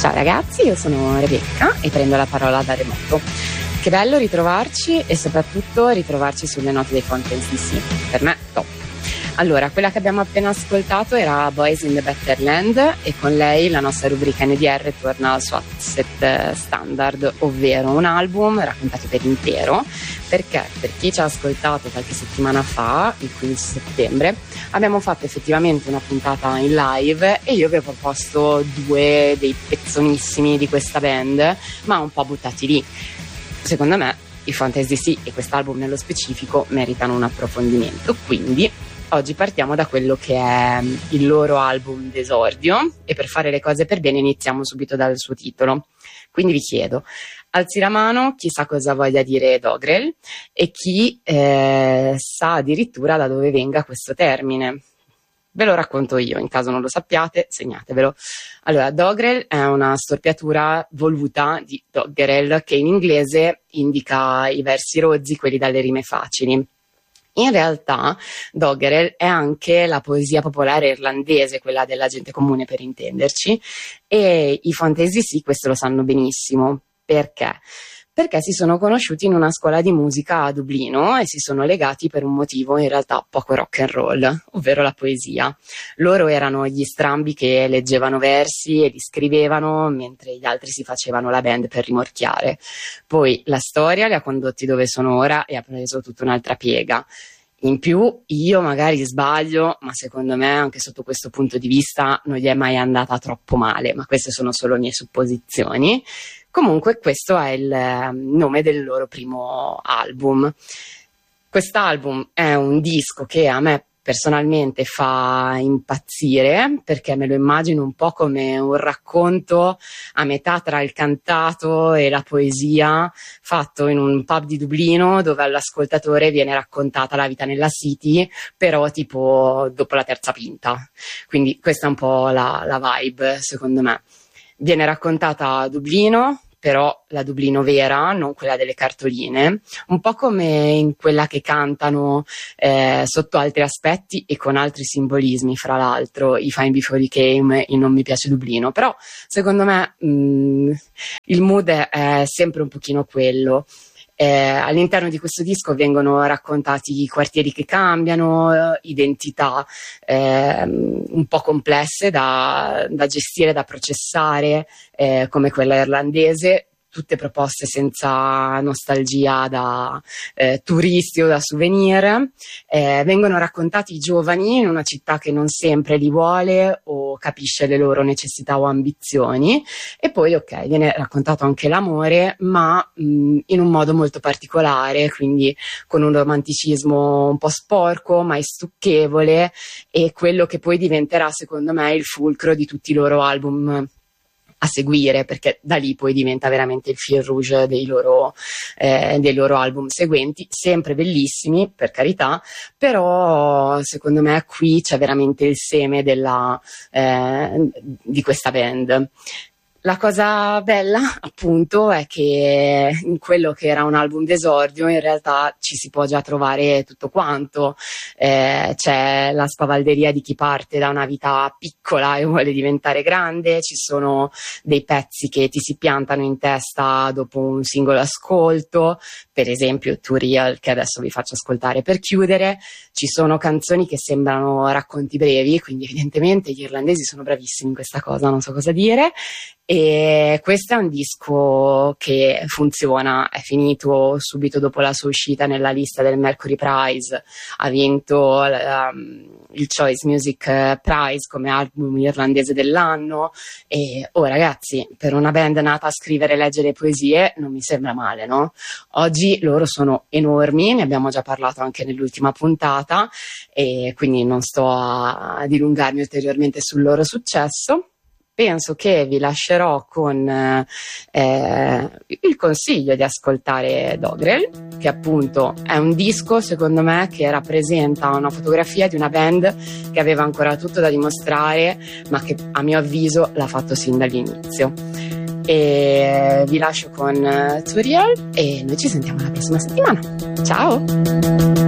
Ciao ragazzi, io sono Rebecca e prendo la parola da remoto. Che bello ritrovarci e soprattutto ritrovarci sulle note dei Fontaine's DC. Per me top. Allora, quella che abbiamo appena ascoltato era Boys in the Better Land e con lei la nostra rubrica NDR torna al suo set standard, ovvero un album raccontato per intero, perché per chi ci ha ascoltato qualche settimana fa, il 15 settembre, abbiamo fatto effettivamente una puntata in live e io vi ho proposto due dei pezzonissimi di questa band, ma un po' buttati lì. Secondo me i Fontaine's DC e quest'album nello specifico meritano un approfondimento, quindi oggi partiamo da quello che è il loro album d'esordio e per fare le cose per bene iniziamo subito dal suo titolo. Quindi vi chiedo, alzi la mano chi sa cosa voglia dire Dogrel e chi sa addirittura da dove venga questo termine. Ve lo racconto io, in caso non lo sappiate, segnatevelo. Allora, Dogrel è una storpiatura voluta di Doggerel, che in inglese indica i versi rozzi, quelli dalle rime facili. In realtà Doggerel è anche la poesia popolare irlandese, quella della gente comune per intenderci, e i Fontaine's DC questo lo sanno benissimo. Perché? Perché si sono conosciuti in una scuola di musica a Dublino e si sono legati per un motivo in realtà poco rock and roll, ovvero la poesia. Loro erano gli strambi che leggevano versi e li scrivevano, mentre gli altri si facevano la band per rimorchiare. Poi la storia li ha condotti dove sono ora e ha preso tutta un'altra piega. In più, io magari sbaglio, ma secondo me anche sotto questo punto di vista non gli è mai andata troppo male, ma queste sono solo mie supposizioni. Comunque questo è il nome del loro primo album. Quest'album è un disco che a me personalmente fa impazzire, perché me lo immagino un po' come un racconto a metà tra il cantato e la poesia, fatto in un pub di Dublino dove all'ascoltatore viene raccontata la vita nella city, però tipo dopo la terza pinta. Quindi questa è un po' la vibe, secondo me. Viene raccontata a Dublino, però la Dublino vera, non quella delle cartoline, un po' come in quella che cantano sotto altri aspetti e con altri simbolismi, fra l'altro, i Fine Before You Came, il Non mi piace Dublino, però secondo me il mood è sempre un pochino quello. All'interno di questo disco vengono raccontati i quartieri che cambiano, identità un po' complesse da gestire, da processare, come quella irlandese, tutte proposte senza nostalgia da turisti o da souvenir. Vengono raccontati i giovani in una città che non sempre li vuole o capisce le loro necessità o ambizioni, e poi viene raccontato anche l'amore, ma in un modo molto particolare, quindi con un romanticismo un po' sporco ma stucchevole, e quello che poi diventerà secondo me il fulcro di tutti i loro album a seguire, perché da lì poi diventa veramente il fil rouge dei loro album seguenti, sempre bellissimi per carità, però secondo me qui c'è veramente il seme di questa band. La cosa bella, appunto, è che in quello che era un album d'esordio in realtà ci si può già trovare tutto quanto. C'è la spavalderia di chi parte da una vita piccola e vuole diventare grande, ci sono dei pezzi che ti si piantano in testa dopo un singolo ascolto, per esempio Too Real, che adesso vi faccio ascoltare per chiudere. Ci sono canzoni che sembrano racconti brevi, quindi evidentemente gli irlandesi sono bravissimi in questa cosa, non so cosa dire. E questo è un disco che funziona, è finito subito dopo la sua uscita nella lista del Mercury Prize, ha vinto il Choice Music Prize come album irlandese dell'anno, e ragazzi, per una band nata a scrivere e leggere poesie non mi sembra male, no? Oggi loro sono enormi, ne abbiamo già parlato anche nell'ultima puntata, e quindi non sto a dilungarmi ulteriormente sul loro successo. Penso che vi lascerò con il consiglio di ascoltare Dogrel, che appunto è un disco, secondo me, che rappresenta una fotografia di una band che aveva ancora tutto da dimostrare, ma che a mio avviso l'ha fatto sin dall'inizio. E vi lascio con Too Real e noi ci sentiamo la prossima settimana. Ciao!